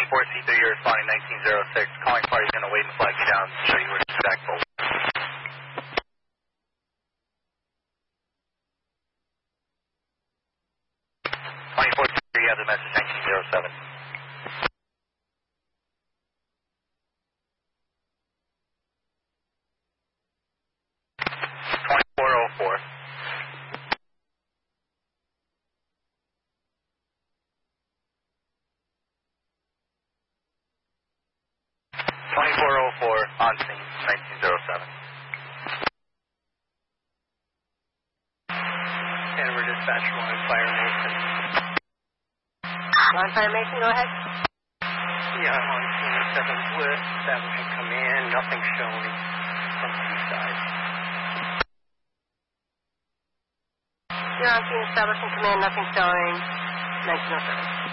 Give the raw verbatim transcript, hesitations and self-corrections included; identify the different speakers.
Speaker 1: twenty-four C three, you're responding nineteen oh six. Calling party's going to wait and flag you down to show you where to stack full. twenty-four C three, you have the message nineteen oh seven. twenty-four oh four. twenty-four oh four, on scene, nineteen oh seven.
Speaker 2: Hanover Dispatch one, Fire Mason.
Speaker 3: Line Fire Mason, go ahead.
Speaker 2: Yeah, I'm on scene at seventh West, establishing command, nothing showing from Seaside.
Speaker 3: You're on scene establishing command, nothing showing, nineteen oh seven.